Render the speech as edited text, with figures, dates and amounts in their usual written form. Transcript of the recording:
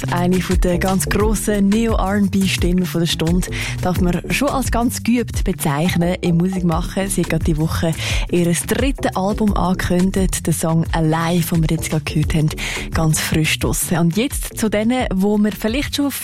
Eine der ganz grossen Neo-R&B-Stimmen der Stunde darf man schon als ganz geübt bezeichnen im Musikmachen. Sie hat gerade die Woche ihr drittes Album angekündigt, den Song «Alive», den wir jetzt gerade gehört haben, ganz frisch draussen. Und jetzt zu denen, wo wir vielleicht schon